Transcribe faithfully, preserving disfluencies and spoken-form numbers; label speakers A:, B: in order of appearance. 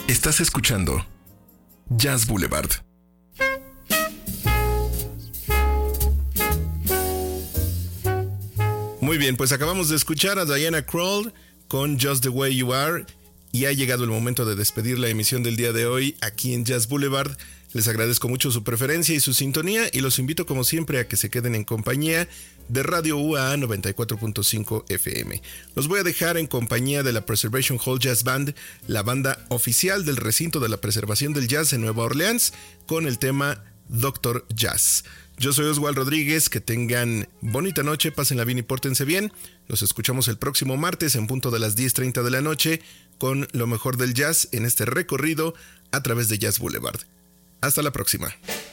A: Estás escuchando Jazz Boulevard. Muy bien, pues acabamos de escuchar a Diana Krall con Just the Way You Are y ha llegado el momento de despedir la emisión del día de hoy aquí en Jazz Boulevard. Les agradezco mucho su preferencia y su sintonía y los invito como siempre a que se queden en compañía de Radio U A A noventa y cuatro punto cinco F M. Los voy a dejar en compañía de la Preservation Hall Jazz Band, la banda oficial del recinto de la preservación del jazz en Nueva Orleans, con el tema Doctor Jazz. Yo soy Oswald Rodríguez, que tengan bonita noche, pásenla bien y pórtense bien. Los escuchamos el próximo martes en punto de las diez treinta de la noche con lo mejor del jazz en este recorrido a través de Jazz Boulevard. Hasta la próxima.